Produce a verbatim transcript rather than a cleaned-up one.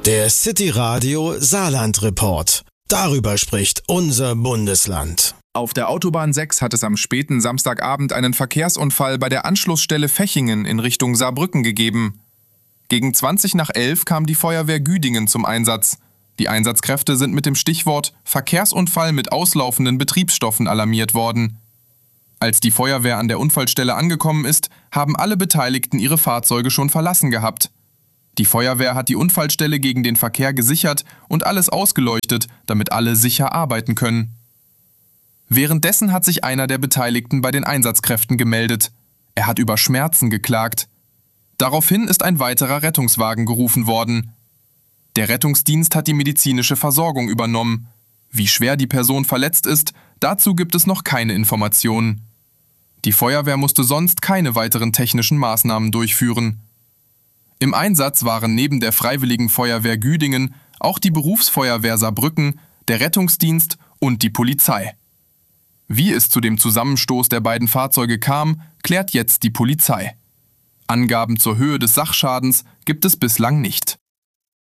Der City Radio Saarland Report. Darüber spricht unser Bundesland. Auf der Autobahn sechs hat es am späten Samstagabend einen Verkehrsunfall bei der Anschlussstelle Fechingen in Richtung Saarbrücken gegeben. Gegen zwanzig nach elf kam die Feuerwehr Güdingen zum Einsatz. Die Einsatzkräfte sind mit dem Stichwort Verkehrsunfall mit auslaufenden Betriebsstoffen alarmiert worden. Als die Feuerwehr an der Unfallstelle angekommen ist, haben alle Beteiligten ihre Fahrzeuge schon verlassen gehabt. Die Feuerwehr hat die Unfallstelle gegen den Verkehr gesichert und alles ausgeleuchtet, damit alle sicher arbeiten können. Währenddessen hat sich einer der Beteiligten bei den Einsatzkräften gemeldet. Er hat über Schmerzen geklagt. Daraufhin ist ein weiterer Rettungswagen gerufen worden. Der Rettungsdienst hat die medizinische Versorgung übernommen. Wie schwer die Person verletzt ist, dazu gibt es noch keine Informationen. Die Feuerwehr musste sonst keine weiteren technischen Maßnahmen durchführen. Im Einsatz waren neben der Freiwilligen Feuerwehr Güdingen auch die Berufsfeuerwehr Saarbrücken, der Rettungsdienst und die Polizei. Wie es zu dem Zusammenstoß der beiden Fahrzeuge kam, klärt jetzt die Polizei. Angaben zur Höhe des Sachschadens gibt es bislang nicht.